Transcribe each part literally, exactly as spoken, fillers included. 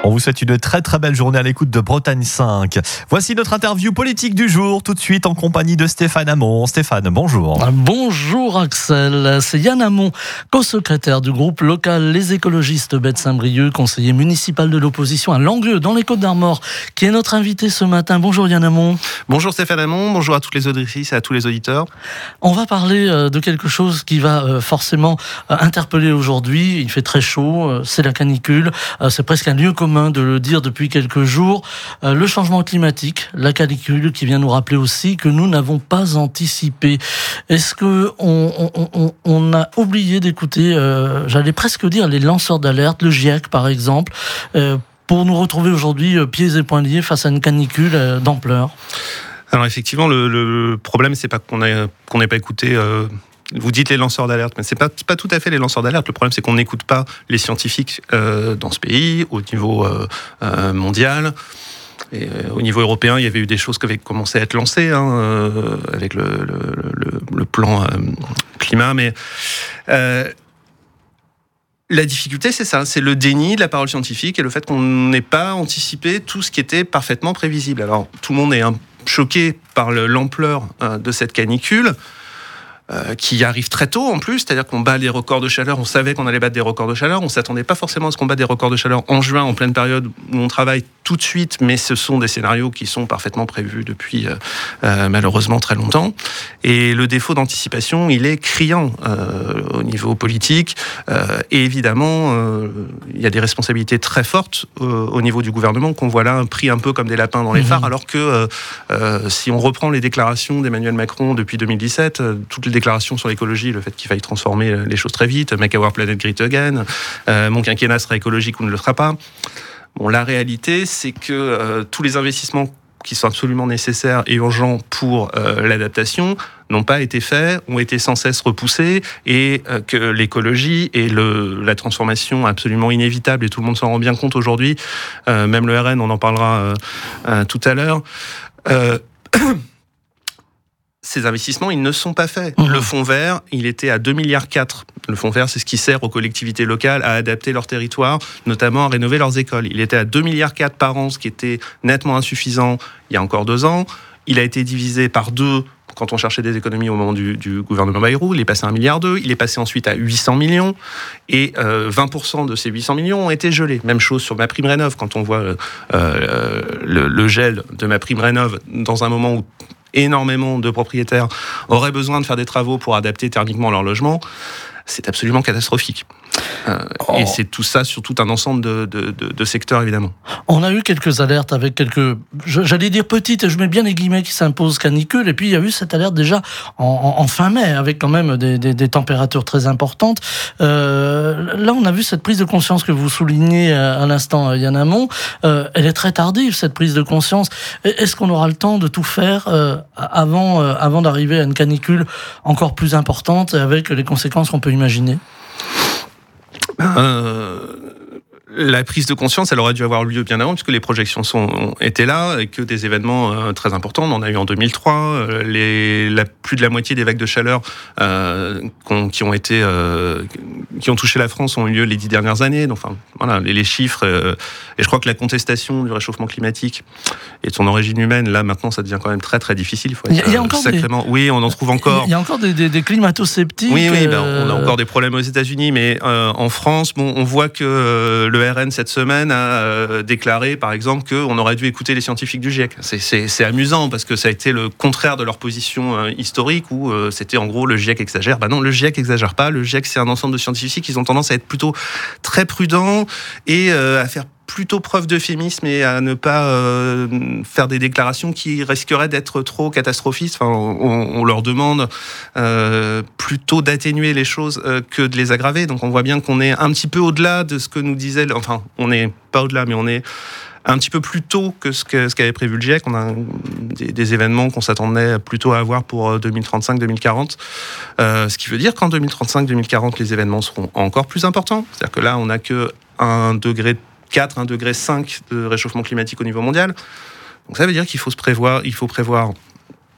On vous souhaite une très très belle journée à l'écoute de Bretagne cinq. Voici notre interview politique du jour, tout de suite en compagnie de Stéphane Hamon. Stéphane, bonjour. Bonjour Axel, c'est Yann Hamon, co-secrétaire du groupe local Les Écologistes Bête-Saint-Brieuc, conseiller municipal de l'opposition à Langueux dans les Côtes-d'Armor, qui est notre invité ce matin. Bonjour Yann Hamon. Bonjour Stéphane Hamon, bonjour à toutes les auditrices et à tous les auditeurs. On va parler de quelque chose qui va forcément interpeller aujourd'hui. Il fait très chaud, c'est la canicule, c'est presque un lieu commun de le dire depuis quelques jours. Euh, le changement climatique, la canicule qui vient nous rappeler aussi que nous n'avons pas anticipé. Est-ce que on, on, on, on a oublié d'écouter, euh, j'allais presque dire les lanceurs d'alerte, le GIEC par exemple, euh, pour nous retrouver aujourd'hui euh, pieds et poings liés face à une canicule euh, d'ampleur? Alors effectivement, le, le problème, c'est pas qu'on a, qu'on n'ait pas écouté... Euh Vous dites les lanceurs d'alerte, mais c'est pas pas tout à fait les lanceurs d'alerte. Le problème, c'est qu'on n'écoute pas les scientifiques euh, dans ce pays, au niveau euh, euh, mondial. Et euh, au niveau européen, il y avait eu des choses qui avaient commencé à être lancées hein, euh, avec le, le, le, le plan euh, climat, mais euh, la difficulté, c'est ça, c'est le déni de la parole scientifique et le fait qu'on n'ait pas anticipé tout ce qui était parfaitement prévisible. Alors, tout le monde est hein, choqué par le, l'ampleur euh, de cette canicule. Euh, qui arrive très tôt en plus, c'est-à-dire qu'on bat les records de chaleur, on savait qu'on allait battre des records de chaleur, on ne s'attendait pas forcément à ce qu'on batte des records de chaleur en juin, en pleine période où on travaille tout de suite, mais ce sont des scénarios qui sont parfaitement prévus depuis euh, euh, malheureusement très longtemps. Et le défaut d'anticipation, il est criant euh, au niveau politique, euh, et évidemment, euh, il y a des responsabilités très fortes euh, au niveau du gouvernement, qu'on voit là pris un peu comme des lapins dans les phares, mmh. alors que euh, euh, si on reprend les déclarations d'Emmanuel Macron depuis deux mille dix-sept, euh, toutes les déclaration sur l'écologie, le fait qu'il faille transformer les choses très vite, make our planet great again, euh, mon quinquennat sera écologique ou ne le sera pas. Bon, la réalité, c'est que euh, tous les investissements qui sont absolument nécessaires et urgents pour euh, l'adaptation n'ont pas été faits, ont été sans cesse repoussés, et euh, que l'écologie et le, la transformation absolument inévitable, et tout le monde s'en rend bien compte aujourd'hui, euh, même le R N, on en parlera euh, euh, tout à l'heure, euh, ces investissements, ils ne sont pas faits. Mmh. Le fonds vert, il était à deux virgule quatre milliards. Le fonds vert, c'est ce qui sert aux collectivités locales à adapter leur territoire, notamment à rénover leurs écoles. Il était à deux virgule quatre milliards par an, ce qui était nettement insuffisant il y a encore deux ans. Il a été divisé par deux quand on cherchait des économies au moment du, du gouvernement Bayrou. Il est passé à un virgule deux milliard. Il est passé ensuite à huit cents millions. Et euh, vingt pour cent de ces huit cents millions ont été gelés. Même chose sur MaPrimeRénov'. Quand on voit euh, euh, le, le gel de MaPrimeRénov' dans un moment où énormément de propriétaires auraient besoin de faire des travaux pour adapter thermiquement leur logement, c'est absolument catastrophique. Euh, oh. Et c'est tout ça sur tout un ensemble de, de, de, de secteurs, évidemment. On a eu quelques alertes avec quelques, j'allais dire petites, je mets bien les guillemets qui s'imposent, canicule, et puis il y a eu cette alerte déjà en, en, en fin mai, avec quand même des, des, des températures très importantes. Euh, là, on a vu cette prise de conscience que vous soulignez à, à l'instant, Yann Hamon. Euh, elle est très tardive, cette prise de conscience. Est-ce qu'on aura le temps de tout faire euh, avant, euh, avant d'arriver à une canicule encore plus importante, avec les conséquences qu'on peut imaginer ? Euh, la prise de conscience, elle aurait dû avoir lieu bien avant, puisque les projections sont, étaient là, et que des événements euh, très importants. On en a eu en deux mille trois. Euh, les, la, plus de la moitié des vagues de chaleur euh, qui ont été, euh, qui ont touché la France ont eu lieu les dix dernières années. Donc, enfin, voilà, les, les chiffres. Euh, et je crois que la contestation du réchauffement climatique et de son origine humaine, là, maintenant, ça devient quand même très, très difficile. Il faut être, il y a encore sacrément. Des... Oui, on en trouve encore. Il y a encore des, des, des climato-sceptiques. Oui, oui, ben, on a encore des problèmes aux États-Unis, mais euh, en France, bon, on voit que euh, le R N cette semaine a euh, déclaré, par exemple, qu'on aurait dû écouter les scientifiques du GIEC. C'est, c'est, c'est amusant parce que ça a été le contraire de leur position euh, historique où euh, c'était en gros le GIEC exagère. Ben non, le GIEC exagère pas. Le GIEC, c'est un ensemble de scientifiques. Ils ont tendance à être plutôt très prudents et euh, à faire plutôt preuve d'euphémisme et à ne pas euh, faire des déclarations qui risqueraient d'être trop catastrophistes. Enfin, on, on leur demande euh, plutôt d'atténuer les choses euh, que de les aggraver. Donc on voit bien qu'on est un petit peu au-delà de ce que nous disait... Enfin, on n'est pas au-delà, mais on est un petit peu plus tôt que ce, que, ce qu'avait prévu le GIEC. On a des, des événements qu'on s'attendait plutôt à avoir pour deux mille trente-cinq deux mille quarante. Euh, ce qui veut dire qu'en deux mille trente-cinq deux mille quarante, les événements seront encore plus importants. C'est-à-dire que là, on n'a que un degré quatre, un degré cinq de réchauffement climatique au niveau mondial. Donc ça veut dire qu'il faut se prévoir, il faut prévoir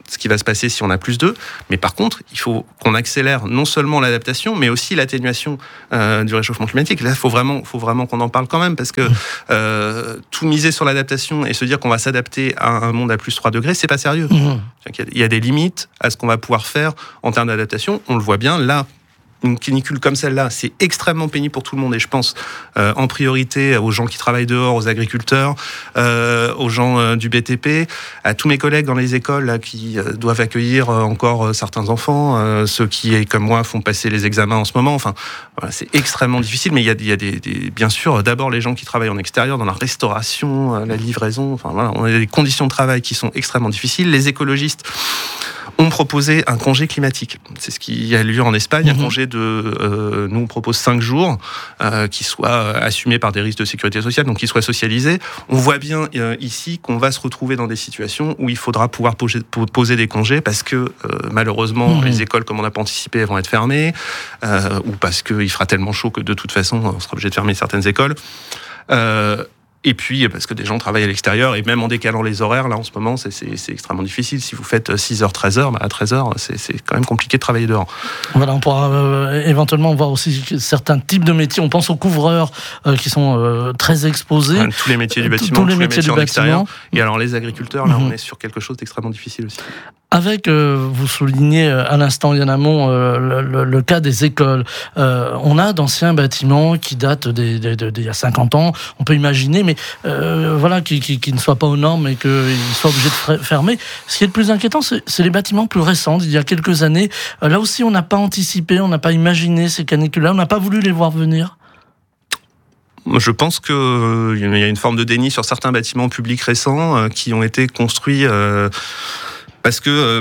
ce qui va se passer si on a plus d'eux. Mais par contre, il faut qu'on accélère non seulement l'adaptation, mais aussi l'atténuation euh, du réchauffement climatique. Là, il faut vraiment, faut vraiment qu'on en parle quand même, parce que euh, tout miser sur l'adaptation et se dire qu'on va s'adapter à un monde à plus trois degrés, c'est pas sérieux. Mmh. Il y a des limites à ce qu'on va pouvoir faire en termes d'adaptation. On le voit bien, là, une canicule comme celle-là, c'est extrêmement pénible pour tout le monde, et je pense euh, en priorité aux gens qui travaillent dehors, aux agriculteurs, euh, aux gens euh, du B T P, à tous mes collègues dans les écoles là, qui euh, doivent accueillir euh, encore euh, certains enfants, euh, ceux qui, comme moi, font passer les examens en ce moment. Enfin, voilà, c'est extrêmement difficile, mais il y a, il y a des, des, bien sûr, d'abord les gens qui travaillent en extérieur, dans la restauration, euh, la livraison. Enfin, voilà, on a des conditions de travail qui sont extrêmement difficiles. Les écologistes ont proposé un congé climatique. C'est ce qui a lieu en Espagne, mmh. un congé de, euh, nous on propose cinq jours, euh, qui soit assumé par des risques de sécurité sociale, donc qui soit socialisé. On voit bien euh, ici qu'on va se retrouver dans des situations où il faudra pouvoir poser, poser des congés parce que euh, malheureusement mmh. les écoles, comme on n'a pas anticipé, elles vont être fermées, euh, ou parce qu'il fera tellement chaud que de toute façon on sera obligé de fermer certaines écoles. Euh, Et puis, parce que des gens travaillent à l'extérieur, et même en décalant les horaires, là, en ce moment, c'est, c'est, c'est extrêmement difficile. Si vous faites six heures, treize heures, bah, à treize heures, c'est, c'est quand même compliqué de travailler dehors. Voilà, on pourra euh, éventuellement voir aussi certains types de métiers. On pense aux couvreurs euh, qui sont euh, très exposés. Ouais, tous les métiers du bâtiment, tous les métiers, tous les métiers du bâtiment. Et alors, les agriculteurs, là, mmh. on est sur quelque chose d'extrêmement difficile aussi. Avec, euh, vous soulignez à l'instant, Yann Hamon, euh, le, le, le cas des écoles. Euh, on a d'anciens bâtiments qui datent d'il de, de, de, y a cinquante ans, on peut imaginer, mais euh, voilà, qui, qui, qui ne soient pas aux normes et qu'ils soient obligés de fermer. Ce qui est le plus inquiétant, c'est, c'est les bâtiments plus récents, d'il y a quelques années. Euh, là aussi, on n'a pas anticipé, on n'a pas imaginé ces canicules-là, on n'a pas voulu les voir venir. Je pense qu'il euh, y a une forme de déni sur certains bâtiments publics récents euh, qui ont été construits... Euh, Parce que euh,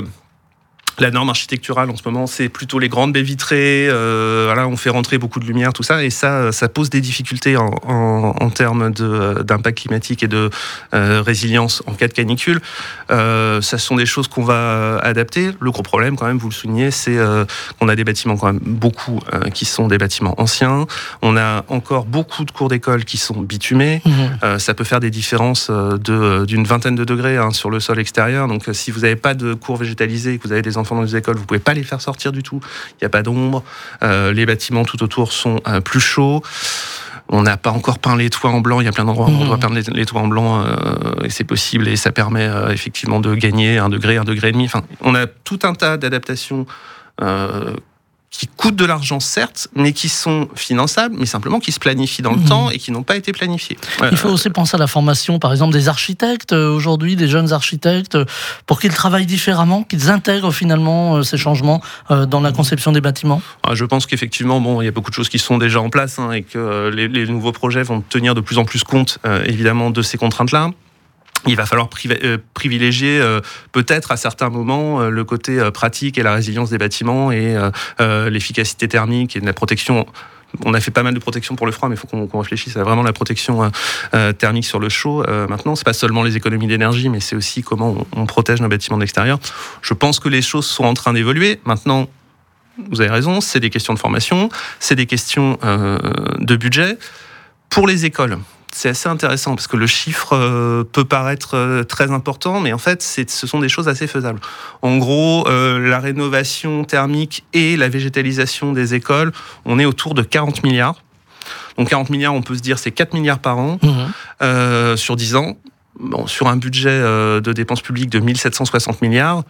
la norme architecturale en ce moment, c'est plutôt les grandes baies vitrées. Euh, voilà, on fait rentrer beaucoup de lumière, tout ça, et ça, ça pose des difficultés en, en, en termes de, d'impact climatique et de euh, résilience en cas de canicule. Euh, ça sont des choses qu'on va adapter. Le gros problème, quand même, vous le soulignez, c'est euh, qu'on a des bâtiments quand même beaucoup euh, qui sont des bâtiments anciens. On a encore beaucoup de cours d'école qui sont bitumés. Mmh. Euh, ça peut faire des différences de, d'une vingtaine de degrés hein, sur le sol extérieur. Donc, si vous n'avez pas de cours végétalisés et que vous avez des enfants dans les écoles, vous pouvez pas les faire sortir du tout. Il n'y a pas d'ombre. Euh, les bâtiments tout autour sont euh, plus chauds. On n'a pas encore peint les toits en blanc. Il y a plein d'endroits où on doit peindre les, les toits en blanc euh, et c'est possible et ça permet euh, effectivement de gagner un degré, un degré et demi. Enfin, on a tout un tas d'adaptations euh, qui coûtent de l'argent, certes, mais qui sont finançables, mais simplement qui se planifient dans le mmh. temps et qui n'ont pas été planifiés. Il faut aussi penser à la formation, par exemple, des architectes, aujourd'hui, des jeunes architectes, pour qu'ils travaillent différemment, qu'ils intègrent finalement ces changements dans la conception des bâtiments. Je pense qu'effectivement, bon, il y a beaucoup de choses qui sont déjà en place hein, et que les, les nouveaux projets vont tenir de plus en plus compte, euh, évidemment, de ces contraintes-là. Il va falloir privilégier euh, peut-être à certains moments euh, le côté euh, pratique et la résilience des bâtiments et euh, euh, l'efficacité thermique et de la protection. On a fait pas mal de protection pour le froid, mais il faut qu'on, qu'on réfléchisse à vraiment la protection euh, thermique sur le chaud. Euh, maintenant, c'est pas seulement les économies d'énergie, mais c'est aussi comment on, on protège nos bâtiments de l'extérieur. Je pense que les choses sont en train d'évoluer. Maintenant, vous avez raison, c'est des questions de formation, c'est des questions euh, de budget. Pour les écoles, c'est assez intéressant parce que le chiffre euh, peut paraître euh, très important, mais en fait, c'est, ce sont des choses assez faisables. En gros, euh, la rénovation thermique et la végétalisation des écoles, on est autour de quarante milliards. Donc quarante milliards, on peut se dire c'est quatre milliards par an mmh. euh, sur dix ans. Bon, sur un budget euh, de dépenses publiques de mille sept cent soixante milliards,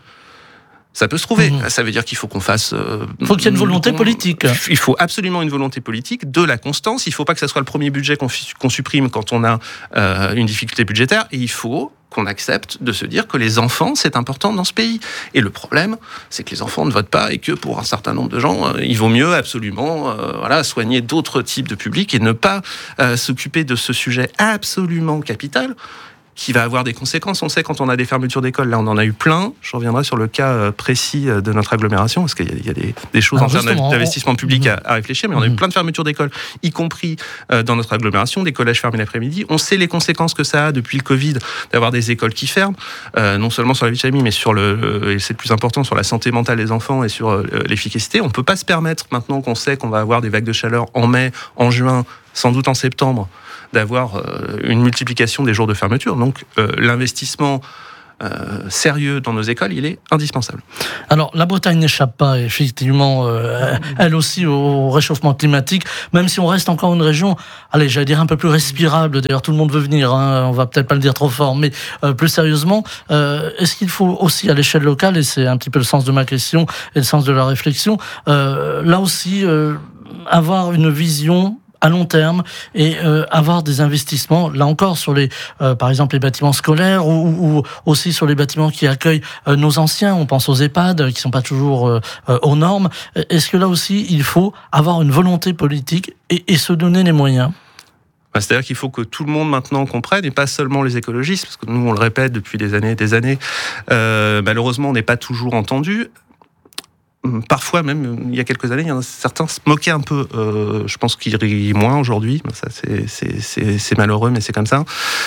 ça peut se trouver. Mmh. Ça veut dire qu'il faut qu'on fasse... Euh, il faut qu'il y ait une volonté on, politique. Il faut absolument une volonté politique, de la constance. Il ne faut pas que ça soit le premier budget qu'on, qu'on supprime quand on a euh, une difficulté budgétaire. Et il faut qu'on accepte de se dire que les enfants, c'est important dans ce pays. Et le problème, c'est que les enfants ne votent pas et que pour un certain nombre de gens, euh, il vaut mieux absolument euh, voilà, soigner d'autres types de publics et ne pas euh, s'occuper de ce sujet absolument capital qui va avoir des conséquences. On sait quand on a des fermetures d'écoles, là on en a eu plein. Je reviendrai sur le cas précis de notre agglomération, parce qu'il y a, il y a des, des choses Alors en termes d'investissement public à, à réfléchir, mais on a eu plein de fermetures d'écoles, y compris dans notre agglomération, des collèges fermés l'après-midi. On sait les conséquences que ça a depuis le Covid, d'avoir des écoles qui ferment, euh, non seulement sur la vie de famille, mais sur le, et c'est le plus important, sur la santé mentale des enfants et sur euh, l'efficacité. On ne peut pas se permettre, maintenant qu'on sait qu'on va avoir des vagues de chaleur en mai, en juin, sans doute en septembre, d'avoir euh, une multiplication des jours de fermeture. Donc euh, l'investissement euh, sérieux dans nos écoles, il est indispensable. Alors, la Bretagne n'échappe pas, effectivement, euh, elle aussi, au réchauffement climatique, même si on reste encore une région, allez, j'allais dire un peu plus respirable. D'ailleurs, tout le monde veut venir, hein, on va peut-être pas le dire trop fort, mais euh, plus sérieusement, euh, est-ce qu'il faut aussi, à l'échelle locale, et c'est un petit peu le sens de ma question et le sens de la réflexion, euh, là aussi, euh, avoir une vision à long terme et euh, avoir des investissements, là encore, sur les, euh, par exemple, les bâtiments scolaires ou, ou aussi sur les bâtiments qui accueillent euh, nos anciens. On pense aux EHPAD qui sont pas toujours euh, euh, aux normes. Est-ce que là aussi, il faut avoir une volonté politique et, et se donner les moyens ? C'est-à-dire qu'il faut que tout le monde maintenant comprenne, et pas seulement les écologistes, parce que nous, on le répète depuis des années et des années, euh, malheureusement, on n'est pas toujours entendu. Parfois même, il y a quelques années, il y en a certains se moquaient un peu. Euh, je pense qu'ils rient moins aujourd'hui. Ça, c'est, c'est, c'est, c'est malheureux, mais c'est comme ça.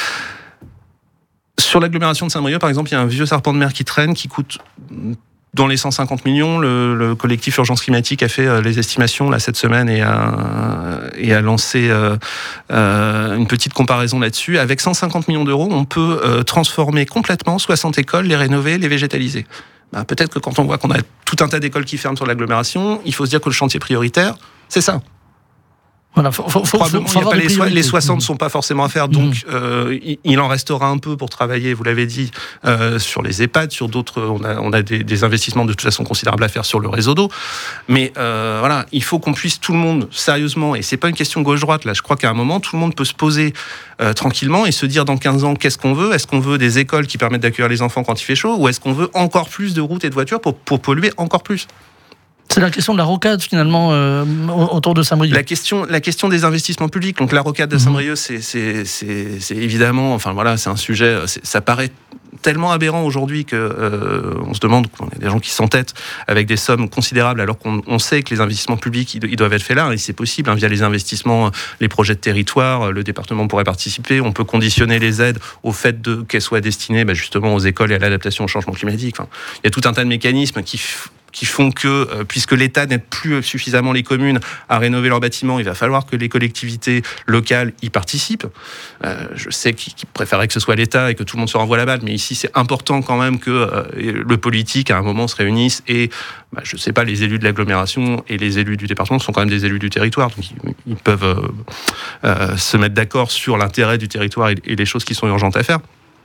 Sur l'agglomération de Saint-Brieuc, par exemple, il y a un vieux serpent de mer qui traîne, qui coûte dans les cent cinquante millions. Le, le collectif Urgence Climatique a fait les estimations là, cette semaine et a, et a lancé euh, euh, une petite comparaison là-dessus. Avec cent cinquante millions d'euros, on peut euh, transformer complètement soixante écoles, les rénover, les végétaliser. Ben, peut-être que quand on voit qu'on a tout un tas d'écoles qui ferment sur l'agglomération, il faut se dire que le chantier prioritaire, c'est ça. Voilà, faut, faut, Probablement, faut, faut il y a pas les, les soixante ne mmh. sont pas forcément à faire, donc mmh. euh, il, il en restera un peu pour travailler, vous l'avez dit, euh, sur les EHPAD, sur d'autres, on a, on a des, des investissements de toute façon considérables à faire sur le réseau d'eau, mais euh, voilà, il faut qu'on puisse tout le monde, sérieusement, et c'est pas une question gauche-droite, là, je crois qu'à un moment, tout le monde peut se poser euh, tranquillement et se dire dans quinze ans, qu'est-ce qu'on veut ? Est-ce qu'on veut des écoles qui permettent d'accueillir les enfants quand il fait chaud, ou est-ce qu'on veut encore plus de routes et de voitures pour, pour polluer encore plus ? C'est la question de la rocade, finalement, euh, autour de Saint-Brieuc. La question, la question des investissements publics. Donc, la rocade de Saint-Brieuc, mmh. c'est, c'est, c'est, c'est évidemment, enfin voilà, c'est un sujet, c'est, ça paraît tellement aberrant aujourd'hui que euh, on se demande, il y a des gens qui s'entêtent avec des sommes considérables alors qu'on on sait que les investissements publics ils, ils doivent être faits là, et c'est possible hein, via les investissements, les projets de territoire, le département pourrait participer, on peut conditionner les aides au fait de, qu'elles soient destinées bah, justement aux écoles et à l'adaptation au changement climatique. Enfin, il y a tout un tas de mécanismes qui qui font que, euh, puisque l'État n'aide plus suffisamment les communes à rénover leurs bâtiments, il va falloir que les collectivités locales y participent. Euh, je sais qu'ils, qu'ils préféraient que ce soit l'État et que tout le monde se renvoie la balle, mais ici, c'est important quand même que euh, le politique, à un moment, se réunisse et, bah, je ne sais pas, les élus de l'agglomération et les élus du département sont quand même des élus du territoire, donc ils, ils peuvent euh, euh, se mettre d'accord sur l'intérêt du territoire et, et les choses qui sont urgentes à faire.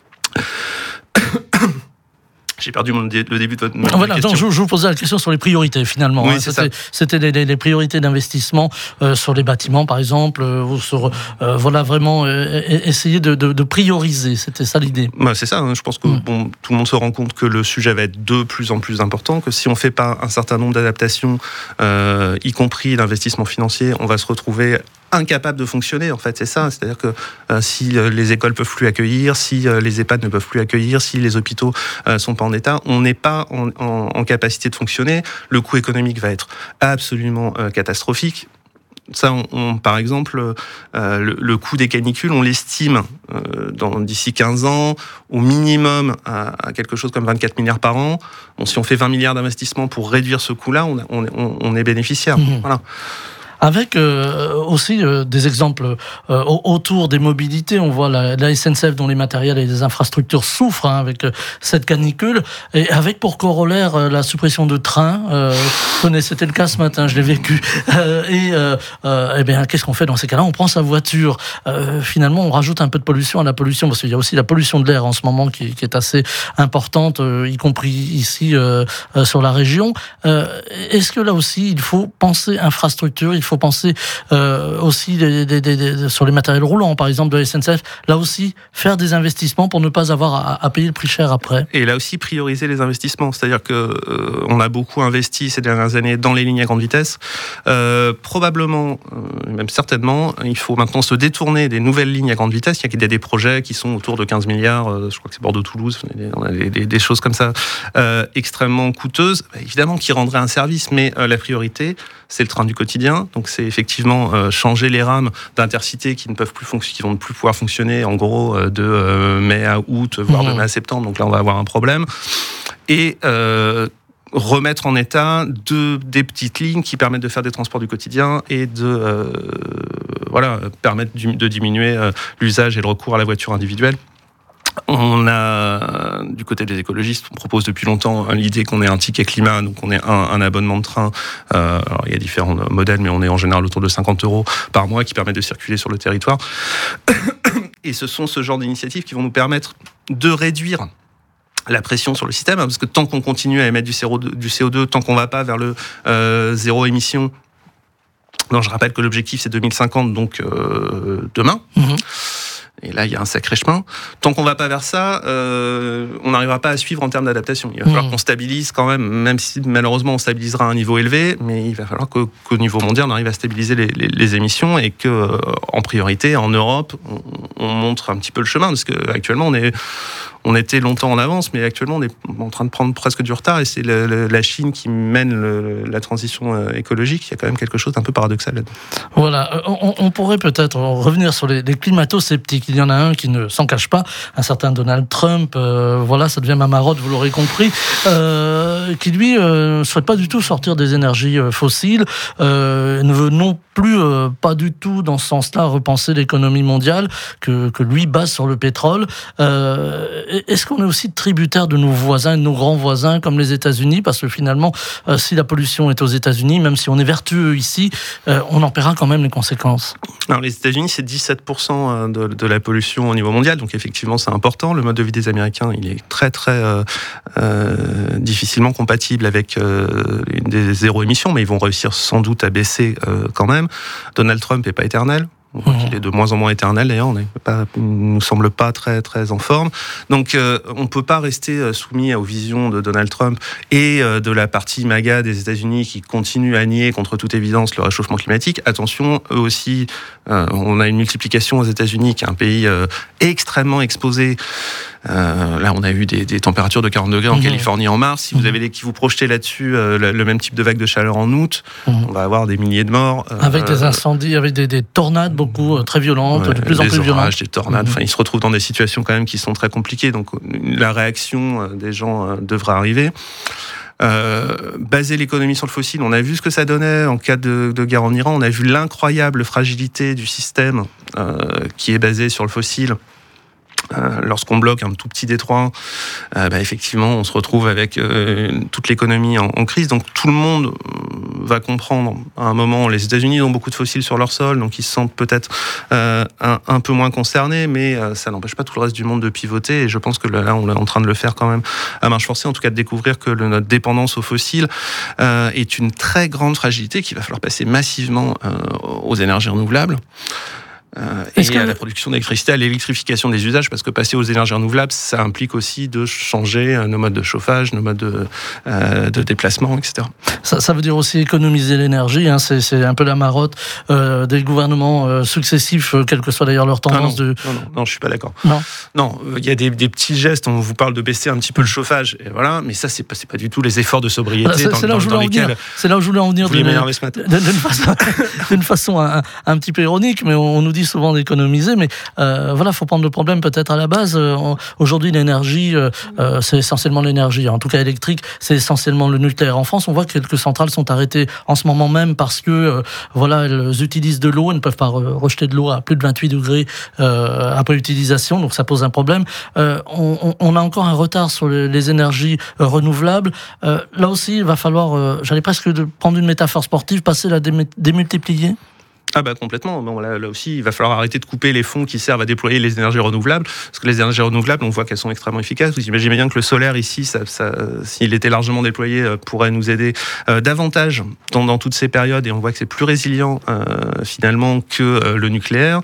J'ai perdu mon dé- le début de votre voilà, question. Non, je, je vous posais la question sur les priorités, finalement. Oui, hein. c'est c'était c'était les, les, les priorités d'investissement euh, sur les bâtiments, par exemple, euh, ou sur, euh, voilà, vraiment euh, essayer de, de, de prioriser. C'était ça l'idée. Bah, c'est ça, hein. Je pense que mmh. bon, tout le monde se rend compte que le sujet va être de plus en plus important, que si on ne fait pas un certain nombre d'adaptations, euh, y compris l'investissement financier, on va se retrouver incapable de fonctionner, en fait, c'est ça. C'est-à-dire que euh, si euh, les écoles peuvent plus accueillir, si euh, les EHPAD ne peuvent plus accueillir, si les hôpitaux euh, sont pas en état, on n'est pas en, en, en capacité de fonctionner. Le coût économique va être absolument euh, catastrophique. Ça, on, on, par exemple, euh, le, le coût des canicules, on l'estime euh, dans, d'ici quinze ans au minimum à, à quelque chose comme vingt-quatre milliards par an. Bon, si on fait vingt milliards d'investissements pour réduire ce coût-là, on, on, on, on est bénéficiaire. Mmh. Voilà. Avec euh, aussi euh, des exemples euh, autour des mobilités. On voit la, la S N C F dont les matériels et les infrastructures souffrent hein, avec euh, cette canicule, et avec pour corollaire euh, la suppression de trains. Euh, c'était le cas ce matin, je l'ai vécu. Euh, et euh, euh, eh bien, qu'est-ce qu'on fait dans ces cas-là ? On prend sa voiture. Euh, finalement, on rajoute un peu de pollution à la pollution, parce qu'il y a aussi la pollution de l'air en ce moment qui, qui est assez importante, euh, y compris ici euh, euh, sur la région. Euh, est-ce que là aussi, il faut penser infrastructure, il faut Il faut penser euh, aussi des, des, des, des, sur les matériels roulants, par exemple, de la S N C F. Là aussi, faire des investissements pour ne pas avoir à, à payer le prix cher après. Et là aussi, prioriser les investissements. C'est-à-dire que euh, on a beaucoup investi ces dernières années dans les lignes à grande vitesse. Euh, probablement, euh, même certainement, il faut maintenant se détourner des nouvelles lignes à grande vitesse. Il y a des projets qui sont autour de quinze milliards. Euh, je crois que c'est Bordeaux-Toulouse. On a des, des, des choses comme ça euh, extrêmement coûteuses. Évidemment, qui rendraient un service, mais euh, la priorité, c'est le train du quotidien. Donc c'est effectivement euh, changer les rames d'Intercité qui ne peuvent plus fonctionner, qui vont ne plus pouvoir fonctionner en gros euh, de euh, mai à août, voire mmh. de mai à septembre. Donc là, on va avoir un problème. Et euh, remettre en état de, des petites lignes qui permettent de faire des transports du quotidien et de euh, voilà, permettre de diminuer euh, l'usage et le recours à la voiture individuelle. On a, du côté des écologistes, on propose depuis longtemps l'idée qu'on ait un ticket climat, donc on ait un, un abonnement de train. Euh, alors il y a différents modèles, mais on est en général autour de cinquante euros par mois qui permettent de circuler sur le territoire. Et ce sont ce genre d'initiatives qui vont nous permettre de réduire la pression sur le système, parce que tant qu'on continue à émettre du C O deux, du C O deux tant qu'on ne va pas vers le euh, zéro émission. Non, je rappelle que l'objectif c'est deux mille cinquante, donc euh, demain. Mmh. Et là, il y a un sacré chemin. Tant qu'on ne va pas vers ça, euh, on n'arrivera pas à suivre en termes d'adaptation. Il va falloir mmh. qu'on stabilise quand même, même si malheureusement on stabilisera à un niveau élevé, mais il va falloir que, qu'au niveau mondial, on arrive à stabiliser les, les, les émissions et que, euh, en priorité, en Europe, on, on montre un petit peu le chemin, parce qu'actuellement, on est... On était longtemps en avance, mais actuellement, on est en train de prendre presque du retard, et c'est le, le, la Chine qui mène le, la transition écologique. Il y a quand même quelque chose d'un peu paradoxal là-dedans. Voilà, on, on pourrait peut-être revenir sur les, les climato-sceptiques. Il y en a un qui ne s'en cache pas, un certain Donald Trump, euh, voilà, ça devient ma marotte, vous l'aurez compris, euh, qui lui euh, ne souhaite pas du tout sortir des énergies euh, fossiles, euh, ne veut non plus, euh, pas du tout dans ce sens-là, repenser l'économie mondiale, que, que lui base sur le pétrole. Euh, Est-ce qu'on est aussi tributaire de nos voisins, de nos grands voisins comme les États-Unis? Parce que finalement, euh, si la pollution est aux États-Unis, même si on est vertueux ici, euh, on en paiera quand même les conséquences. Alors les États-Unis, c'est dix-sept pour cent de, de la pollution au niveau mondial, donc effectivement c'est important. Le mode de vie des Américains, il est très très euh, euh, difficilement compatible avec euh, des zéro émissions, mais ils vont réussir sans doute à baisser euh, quand même. Donald Trump n'est pas éternel. On voit qu'il est de moins en moins éternel, d'ailleurs, on ne nous semble pas très, très en forme. Donc, euh, on ne peut pas rester soumis aux visions de Donald Trump et euh, de la partie MAGA des États-Unis qui continue à nier, contre toute évidence, le réchauffement climatique. Attention, eux aussi, euh, on a une multiplication aux États-Unis, qui est un pays euh, extrêmement exposé. Euh, là, on a eu des, des températures de quarante degrés en mmh. Californie en mars. Si vous avez les, qui vous projetez là-dessus euh, le, le même type de vague de chaleur en août, mmh. on va avoir des milliers de morts. Euh, avec des incendies, avec des, des tornades beaucoup euh, très violentes, ouais, de plus en plus violentes. Des orages, des tornades. Enfin, mmh. ils se retrouvent dans des situations quand même qui sont très compliquées. Donc, la réaction euh, des gens euh, devra arriver. Euh, baser l'économie sur le fossile, on a vu ce que ça donnait en cas de, de guerre en Iran. On a vu l'incroyable fragilité du système euh, qui est basé sur le fossile. Euh, lorsqu'on bloque un tout petit détroit, euh, bah, effectivement, on se retrouve avec euh, toute l'économie en, en crise. Donc tout le monde va comprendre à un moment. Les États-Unis ont beaucoup de fossiles sur leur sol, donc ils se sentent peut-être euh, un, un peu moins concernés, mais euh, ça n'empêche pas tout le reste du monde de pivoter. Et je pense que là, on est en train de le faire quand même à marche forcée, en tout cas de découvrir que le, notre dépendance aux fossiles euh, est une très grande fragilité, qu'il va falloir passer massivement euh, aux énergies renouvelables. Euh, et que... à la production d'électricité, à l'électrification des usages, parce que passer aux énergies renouvelables, ça implique aussi de changer nos modes de chauffage, nos modes de, euh, de déplacement, et cetera. Ça, ça veut dire aussi économiser l'énergie, hein, c'est, c'est un peu la marotte euh, des gouvernements euh, successifs, euh, quelle que soit d'ailleurs leur tendance. Ah non, de... non, non, non, je suis pas d'accord. Non, non, il y a des, des petits gestes, on vous parle de baisser un petit peu le chauffage, et voilà, mais ça, c'est pas, c'est pas du tout les efforts de sobriété voilà, c'est, dans, c'est là dans, dans lesquels... C'est là où je voulais en venir. Vous voulez m'énerver ce matin. D'une, d'une façon, d'une façon un, un petit peu ironique, mais on, on nous dit souvent d'économiser. Mais euh, voilà, faut prendre le problème peut-être à la base. Euh, aujourd'hui, l'énergie, euh, euh, c'est essentiellement l'énergie. En tout cas, électrique, c'est essentiellement le nucléaire. En France, on voit que quelques centrales sont arrêtées en ce moment même parce que euh, voilà, elles utilisent de l'eau, elles ne peuvent pas re- rejeter de l'eau à plus de vingt-huit degrés euh, après utilisation, donc ça pose un problème. Euh, on, on a encore un retard sur les, les énergies euh, renouvelables. Euh, là aussi, il va falloir, euh, j'allais presque de prendre une métaphore sportive, passer la dé- démultiplier. Ah bah complètement. Bon, là, là aussi, il va falloir arrêter de couper les fonds qui servent à déployer les énergies renouvelables, parce que les énergies renouvelables, on voit qu'elles sont extrêmement efficaces. Vous imaginez bien que le solaire ici, ça, ça, s'il était largement déployé, pourrait nous aider euh, davantage dans, dans toutes ces périodes, et on voit que c'est plus résilient euh, finalement que euh, le nucléaire.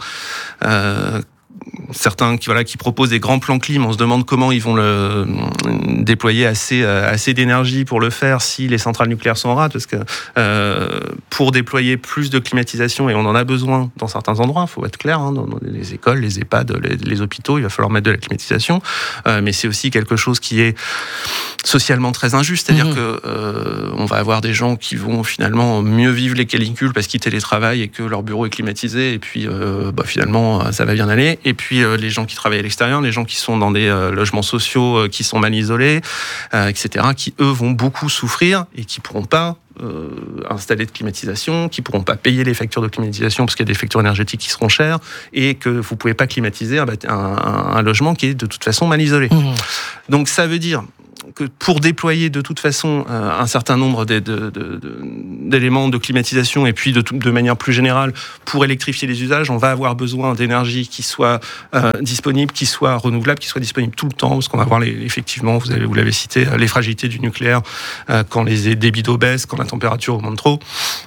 Euh, Certains qui, voilà, qui proposent des grands plans clim, on se demande comment ils vont le, déployer assez, assez d'énergie pour le faire si les centrales nucléaires sont en rade, parce que euh, pour déployer plus de climatisation, et on en a besoin dans certains endroits, il faut être clair, hein, dans, dans les écoles, les EHPAD, les, les hôpitaux, il va falloir mettre de la climatisation, euh, mais c'est aussi quelque chose qui est socialement très injuste, c'est-à-dire mmh. que euh, on va avoir des gens qui vont finalement mieux vivre les canicules parce qu'ils télétravaillent et que leur bureau est climatisé, et puis euh, bah, finalement ça va bien aller. Et puis euh, les gens qui travaillent à l'extérieur, les gens qui sont dans des euh, logements sociaux euh, qui sont mal isolés, euh, et cetera, qui eux vont beaucoup souffrir et qui pourront pas euh, installer de climatisation, qui pourront pas payer les factures de climatisation parce qu'il y a des factures énergétiques qui seront chères et que vous pouvez pas climatiser un, un, un logement qui est de toute façon mal isolé. Mmh. Donc ça veut dire que pour déployer de toute façon euh, un certain nombre de, de, de, de, d'éléments de climatisation et puis de, de manière plus générale pour électrifier les usages, on va avoir besoin d'énergie qui soit euh, disponible, qui soit renouvelable, qui soit disponible tout le temps, parce qu'on va avoir les, effectivement, vous, avez, vous l'avez cité, les fragilités du nucléaire euh, quand les débits d'eau baissent, quand la température augmente trop.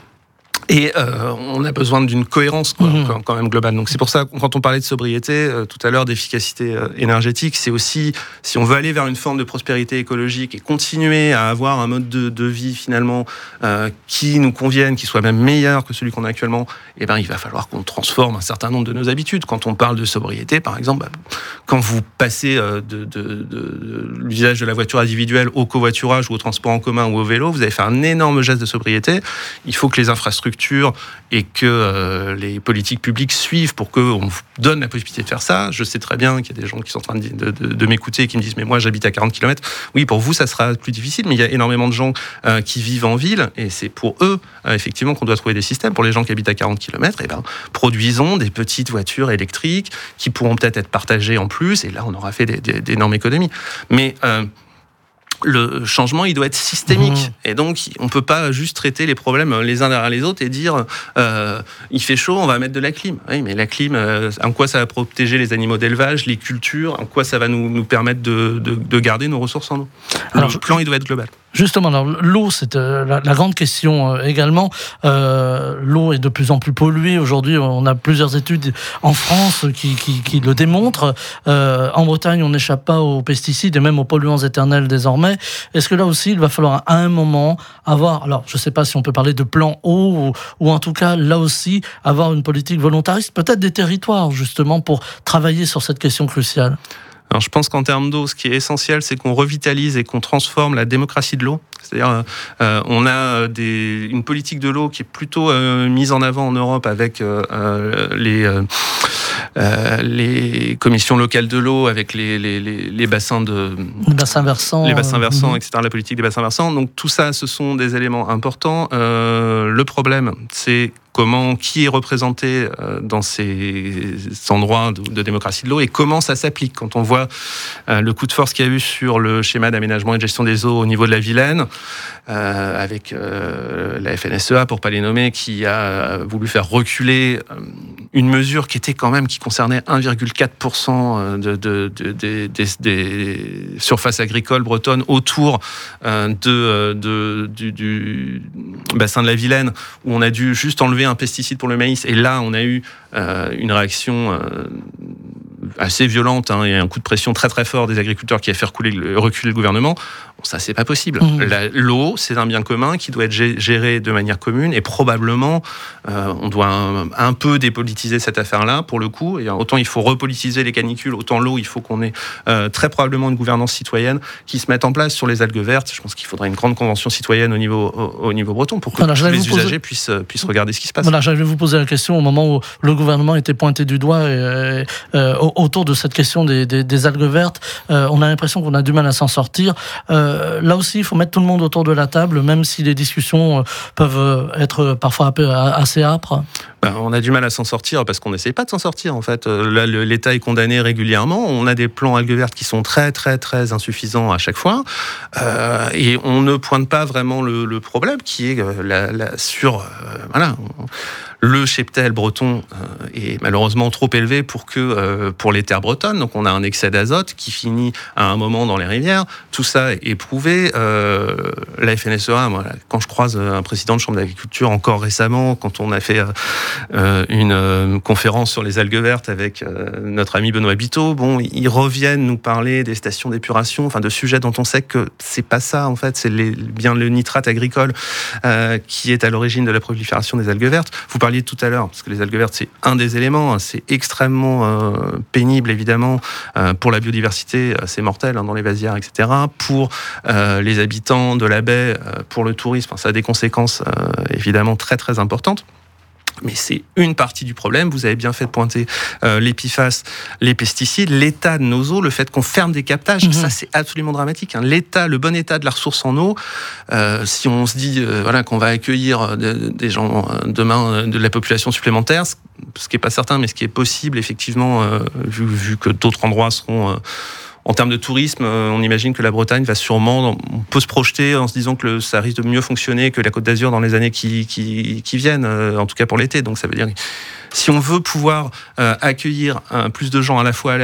Et euh, on a besoin d'une cohérence quoi, mmh. quand, quand même globale. Donc c'est pour ça, quand on parlait de sobriété euh, tout à l'heure, d'efficacité euh, énergétique, c'est aussi, si on veut aller vers une forme de prospérité écologique et continuer à avoir un mode de, de vie finalement euh, qui nous convienne, qui soit même meilleur que celui qu'on a actuellement, eh ben, il va falloir qu'on transforme un certain nombre de nos habitudes. Quand on parle de sobriété, par exemple, bah, quand vous passez euh, de, de, de, de l'usage de la voiture individuelle au covoiturage ou au transport en commun ou au vélo, vous avez fait un énorme geste de sobriété. Il faut que les infrastructures et que euh, les politiques publiques suivent pour qu'on vous donne la possibilité de faire ça. Je sais très bien qu'il y a des gens qui sont en train de, de, de, de m'écouter et qui me disent « mais moi j'habite à quarante kilomètres ». Oui, pour vous ça sera plus difficile, mais il y a énormément de gens euh, qui vivent en ville et c'est pour eux euh, effectivement qu'on doit trouver des systèmes. Pour les gens qui habitent à quarante kilomètres, eh ben, produisons des petites voitures électriques qui pourront peut-être être partagées en plus et là on aura fait des, des, d'énormes économies. Mais euh, le changement, il doit être systémique. Mmh. Et donc, on ne peut pas juste traiter les problèmes les uns derrière les autres et dire euh, il fait chaud, on va mettre de la clim. Oui, mais la clim, euh, en quoi ça va protéger les animaux d'élevage, les cultures, en quoi ça va nous, nous permettre de, de, de garder nos ressources en eau. Alors, le plan, il doit être global. Justement, alors, l'eau, c'est euh, la, la grande question euh, également. Euh, l'eau est de plus en plus polluée. Aujourd'hui, on a plusieurs études en France qui, qui, qui le démontrent. Euh, en Bretagne, on n'échappe pas aux pesticides et même aux polluants éternels désormais. Est-ce que là aussi, il va falloir à un moment avoir, alors je ne sais pas si on peut parler de plan eau, ou, ou en tout cas, là aussi, avoir une politique volontariste, peut-être des territoires, justement, pour travailler sur cette question cruciale? Alors, je pense qu'en termes d'eau, ce qui est essentiel, c'est qu'on revitalise et qu'on transforme la démocratie de l'eau. C'est-à-dire, euh, on a des, une politique de l'eau qui est plutôt euh, mise en avant en Europe avec euh, les, euh, euh, les commissions locales de l'eau, avec les, les, les, les bassins de... Les bassins versants. Les bassins versants, euh, et cetera. La politique des bassins versants. Donc, tout ça, ce sont des éléments importants. Euh, le problème, c'est comment, qui est représenté dans ces endroits de, de démocratie de l'eau et comment ça s'applique. Quand on voit euh, le coup de force qu'il y a eu sur le schéma d'aménagement et de gestion des eaux au niveau de la Vilaine, euh, avec euh, la F N S E A, pour pas les nommer, qui a voulu faire reculer euh, une mesure qui était quand même, qui concernait un virgule quatre pour cent de, de, de, de, des, des surfaces agricoles bretonnes autour euh, de, de, du, du bassin de la Vilaine, où on a dû juste enlever un pesticide pour le maïs, et là on a eu euh, une réaction euh, assez violente hein, et un coup de pression très très fort des agriculteurs qui a fait reculer, reculer le gouvernement. Bon, ça c'est pas possible. Mmh. La, l'eau, c'est un bien commun qui doit être géré de manière commune et probablement euh, on doit un, un peu dépolitiser cette affaire-là pour le coup. Et autant il faut repolitiser les canicules, autant l'eau il faut qu'on ait euh, très probablement une gouvernance citoyenne qui se mette en place sur les algues vertes. Je pense qu'il faudrait une grande convention citoyenne au niveau au, au niveau breton pour que voilà, tous les usagers poser... puissent puissent regarder ce qui se passe. Voilà, j'allais vous poser la question au moment où le gouvernement était pointé du doigt et, euh, autour de cette question des, des, des algues vertes. Euh, on a l'impression qu'on a du mal à s'en sortir. Euh, là aussi, il faut mettre tout le monde autour de la table, même si les discussions peuvent être parfois un peu assez âpres. Ben, on a du mal à s'en sortir parce qu'on n'essaie pas de s'en sortir en fait. Là, le, l'État est condamné régulièrement. On a des plans algues vertes qui sont très très très insuffisants à chaque fois, euh, et on ne pointe pas vraiment le, le problème qui est la, la sur euh, voilà. On, le cheptel breton euh, est malheureusement trop élevé pour que euh, pour les terres bretonnes. Donc on a un excès d'azote qui finit à un moment dans les rivières. Tout ça est prouvé. Euh, la F N S E A, moi, quand je croise un président de chambre d'agriculture encore récemment, quand on a fait euh, une euh, conférence sur les algues vertes avec euh, notre ami Benoît Biteau, bon, ils reviennent nous parler des stations d'épuration, enfin de sujets dont on sait que c'est pas ça en fait. C'est les, bien le nitrate agricole euh, qui est à l'origine de la prolifération des algues vertes. Vous parliez tout à l'heure, parce que les algues vertes, c'est un des éléments, c'est extrêmement euh, pénible, évidemment, euh, pour la biodiversité, c'est mortel hein, dans les vasières, et cetera. Pour euh, les habitants de la baie, euh, pour le tourisme, ça a des conséquences, euh, évidemment, très, très importantes. Mais c'est une partie du problème. Vous avez bien fait de pointer euh, les P F A S, les pesticides, l'état de nos eaux, le fait qu'on ferme des captages, mmh. ça c'est absolument dramatique. Hein. L'état, le bon état de la ressource en eau, euh, si on se dit euh, voilà, qu'on va accueillir de, des gens euh, demain, euh, de la population supplémentaire, ce qui n'est pas certain, mais ce qui est possible, effectivement, euh, vu, vu que d'autres endroits seront... Euh, En termes de tourisme, on imagine que la Bretagne va sûrement, on peut se projeter en se disant que le, ça risque de mieux fonctionner que la Côte d'Azur dans les années qui, qui, qui viennent, en tout cas pour l'été. Donc ça veut dire que si on veut pouvoir euh, accueillir euh, plus de gens à la fois à